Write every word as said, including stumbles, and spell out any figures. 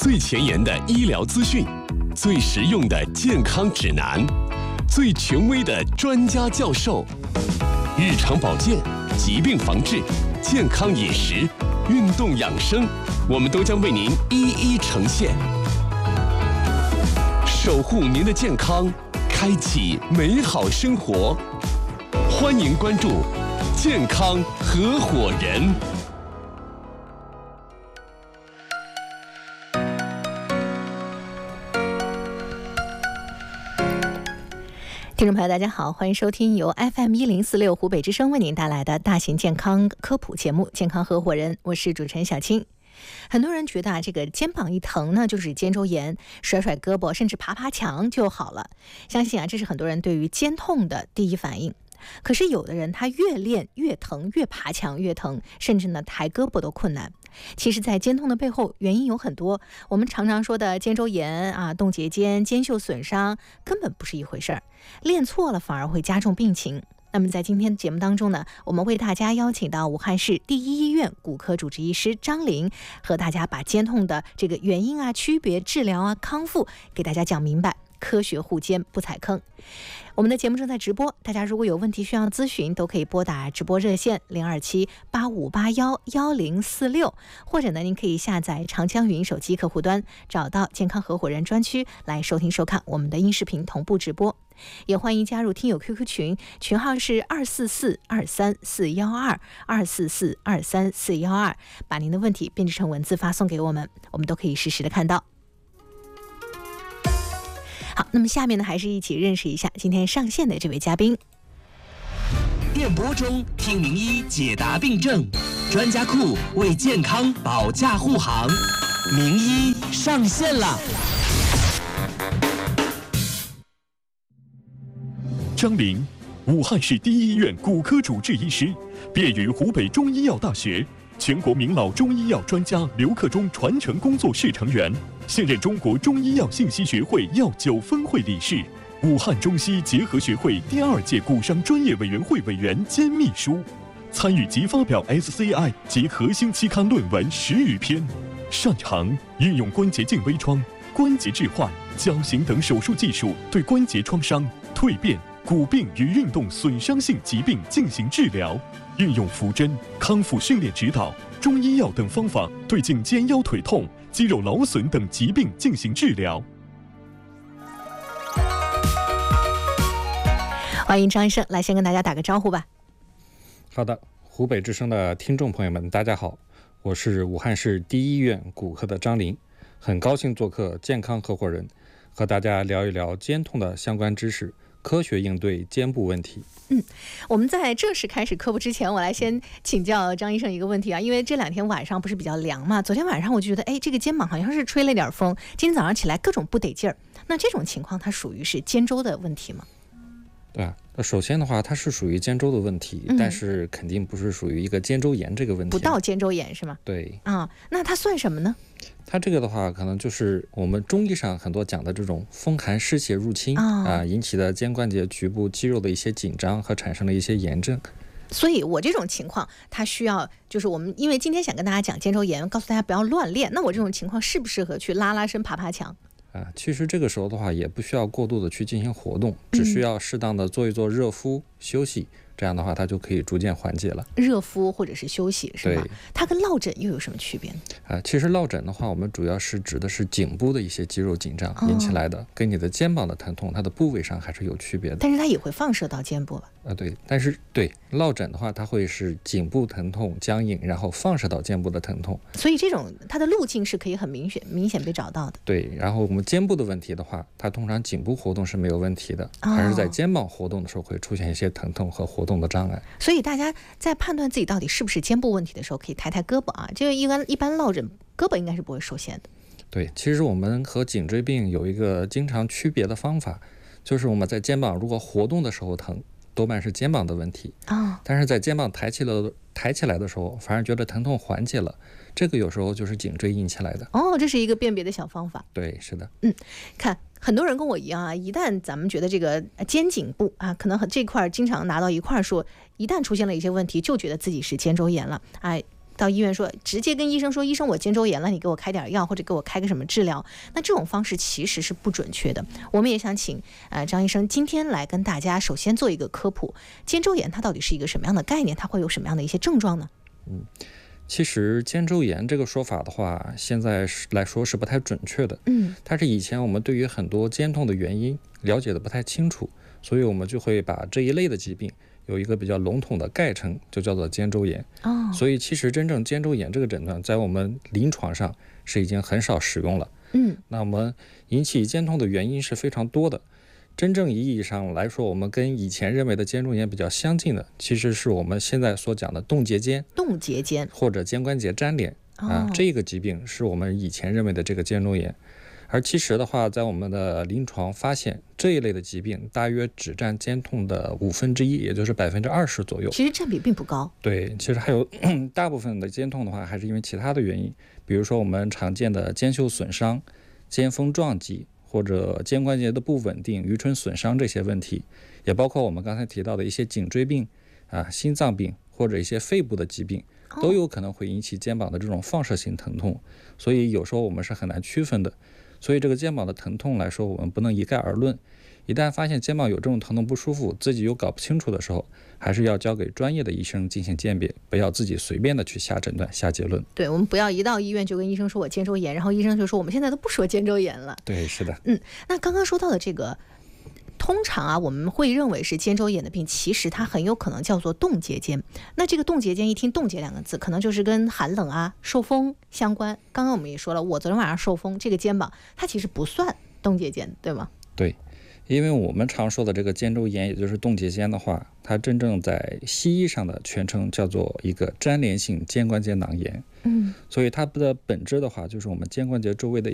最前沿的医疗资讯，最实用的健康指南，最权威的专家教授，日常保健、疾病防治、健康饮食、运动养生，我们都将为您一一呈现，守护您的健康，开启美好生活。欢迎关注健康合伙人。 听众朋友大家好，欢迎收听由 F M 一零四六湖北之声为您带来的大型健康科普节目《健康合伙人》，我是主持人小青。很多人觉得啊，这个肩膀一疼呢，就是肩周炎，甩甩胳膊，甚至爬爬墙就好了。相信啊，这是很多人对于肩痛的第一反应。可是有的人他越练越疼，越爬墙越疼，甚至呢抬胳膊都困难。其实在肩痛的背后原因有很多，我们常常说的肩周炎啊、冻结肩、肩袖损伤根本不是一回事儿，练错了反而会加重病情。那么在今天的节目当中呢，我们为大家邀请到武汉市第一医院骨科主治医师张琳，和大家把肩痛的这个原因啊、区别、治疗啊、康复给大家讲明白，科学护肩不踩坑。我们的节目正在直播，大家如果有问题需要咨询，都可以拨打直播热线零二七八五八幺幺零四六，或者呢，您可以下载长江语音手机客户端，找到健康合伙人专区来收听收看我们的音视频同步直播。也欢迎加入听友 Q Q 群，群号是二四四二三四幺二二四四二三四幺二，把您的问题编辑成文字发送给我们，我们都可以实时的看到。好，那么下面呢，还是一起认识一下今天上线的这位嘉宾。 电波中听名医解答病症，专家库为健康保驾护航，名医上线了。 张琳，武汉市第一医院骨科主治医师，毕业于湖北中医药大学，全国名老中医药专家刘克忠传承工作室成员，现任中国中医药信息学会药九分会理事，武汉中西结合学会第二届骨伤专业委员会委员兼秘书，参与及发表 S C I 及核心期刊论文十余篇，擅长运用关节镜微创、关节置换、矫形等手术技术对关节创伤、蜕变、骨病与运动损伤性疾病进行治疗，运用扶针、康复训练指导、中医药等方法对颈肩腰腿痛、肌肉劳损等疾病进行治疗。 欢迎张医生来先跟大家打个招呼吧。 好的，湖北之声的听众朋友们大家好，我是武汉市第一医院骨科的张琳，很高兴做客健康合伙人，和大家聊一聊肩痛的相关知识，科学应对肩部问题。 嗯，我们在正式开始科普之前，我来先请教张医生一个问题啊，因为这两天晚上不是比较凉嘛，昨天晚上我就觉得，哎，这个肩膀好像是吹了点风，今天早上起来各种不得劲儿。那这种情况它属于是肩周的问题吗？ 对啊，首先的话，它是属于肩周的问题，嗯、但是肯定不是属于一个肩周炎这个问题， 不到肩周炎是吗？ 对啊，那它算什么呢？ 它这个的话，可能就是我们中医上很多讲的这种风寒湿邪入侵、哦、啊引起的肩关节局部肌肉的一些紧张和产生的一些炎症。 所以我这种情况，它需要就是我们因为今天想跟大家讲肩周炎，告诉大家不要乱练。那我这种情况适不适合去拉拉伸、爬爬墙？ 啊，其实这个时候的话，也不需要过度的去进行活动，只需要适当的做一做热敷、休息，这样的话它就可以逐渐缓解了。 热敷或者是休息是吧？ 对， 它跟落枕又有什么区别呢？ 啊，其实落枕的话，我们主要是指的是颈部的一些肌肉紧张引起来的，哦、跟你的肩膀的疼痛，它的部位上还是有区别的。 但是它也会放射到肩部吧？ 啊，对，但是对落枕的话，它会是颈部疼痛僵硬，然后放射到肩部的疼痛。 所以这种它的路径是可以很明显明显被找到的。 对，然后我们肩部的问题的话，它通常颈部活动是没有问题的， 哦、 还是在肩膀活动的时候会出现一些疼痛和活动的障碍。 所以大家在判断自己到底是不是肩部问题的时候，可以抬抬胳膊啊，这个一般一般落枕胳膊应该是不会受限的。 对，其实我们和颈椎病有一个经常区别的方法，就是我们在肩膀如果活动的时候疼，多半是肩膀的问题啊、哦， 但是在肩膀抬起了抬起来的时候，反而觉得疼痛缓解了，这个有时候就是颈椎硬起来的。 哦，这是一个辨别的小方法。 对，是的。 嗯，看很多人跟我一样啊，一旦咱们觉得这个肩颈部啊，可能和这块经常拿到一块说，一旦出现了一些问题，就觉得自己是肩周炎了，哎。 到医院说，直接跟医生说，医生我肩周炎了，你给我开点药或者给我开个什么治疗，那这种方式其实是不准确的。我们也想请呃张医生今天来跟大家首先做一个科普，肩周炎它到底是一个什么样的概念，它会有什么样的一些症状呢？ 嗯，其实肩周炎这个说法的话，现在来说是不太准确的。 嗯， 但是以前我们对于很多肩痛的原因了解的不太清楚，所以我们就会把这一类的疾病有一个比较笼统的概称，就叫做肩周炎。 哦， 所以其实真正肩周炎这个诊断在我们临床上是已经很少使用了。 嗯， 那我们引起肩痛的原因是非常多的。真正意义上来说，我们跟以前认为的肩周炎比较相近的，其实是我们现在所讲的冻结肩、 冻结肩或者肩关节粘连、 哦、 啊，这个疾病是我们以前认为的这个肩周炎。而其实的话，在我们的临床发现，这一类的疾病大约只占肩痛的五分之一，也就是百分之二十左右。 其实占比并不高。 对，其实还有大部分的肩痛的话，还是因为其他的原因，比如说我们常见的肩袖损伤、肩峰撞击，或者肩关节的不稳定、盂唇损伤这些问题，也包括我们刚才提到的一些颈椎病啊、心脏病或者一些肺部的疾病，都有可能会引起肩膀的这种放射性疼痛。所以有时候我们是很难区分的。所以这个肩膀的疼痛来说，我们不能一概而论。一旦发现肩膀有这种疼痛不舒服，自己又搞不清楚的时候，还是要交给专业的医生进行鉴别，不要自己随便的去下诊断、下结论。 对，我们不要一到医院就跟医生说我肩周炎，然后医生就说我们现在都不说肩周炎了。 对，是的。 嗯，那刚刚说到的这个，通常啊，我们会认为是肩周炎的病，其实它很有可能叫做冻结肩。那这个冻结肩，一听冻结两个字，可能就是跟寒冷啊、受风相关。刚刚我们也说了，我昨天晚上受风，这个肩膀它其实不算冻结肩，对吗？ 对，因为我们常说的这个肩周炎，也就是冻结肩的话，它真正在西医上的全称叫做一个粘连性肩关节囊炎。 嗯， 所以它的本质的话，就是我们肩关节周围的